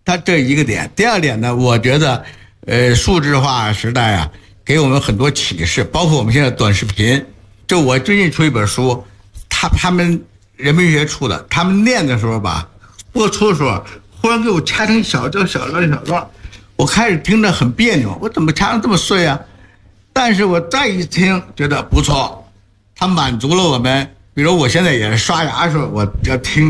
它这一个点。第二点呢，我觉得，数字化时代啊，给我们很多启示，包括我们现在短视频。就我最近出一本书，他们人民学出的，他们念的时候吧，播出的时候，忽然给我掐成小段，我开始听着很别扭，我怎么掐成这么碎啊？但是我再一听，觉得不错，它满足了我们。比如我现在也是刷牙的时候，我要听。